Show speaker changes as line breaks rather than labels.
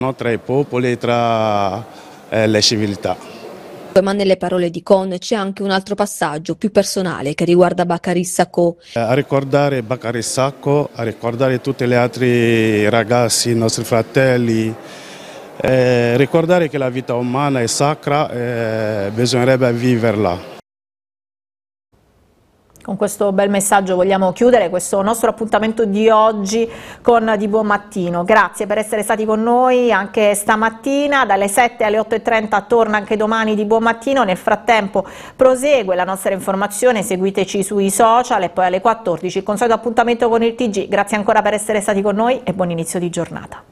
no? Tra i popoli e tra le civiltà.
Ma nelle parole di Con c'è anche un altro passaggio più personale che riguarda Bakary Sacco.
A ricordare Bakary Sacco, a ricordare tutti gli altri ragazzi, i nostri fratelli, ricordare che la vita umana è sacra, bisognerebbe viverla.
Con questo bel messaggio vogliamo chiudere questo nostro appuntamento di oggi con Di Buon Mattino. Grazie per essere stati con noi anche stamattina, dalle 7 alle 8:30 torna anche domani Di Buon Mattino. Nel frattempo prosegue la nostra informazione, seguiteci sui social e poi alle 14 il consueto appuntamento con il TG. Grazie ancora per essere stati con noi e buon inizio di giornata.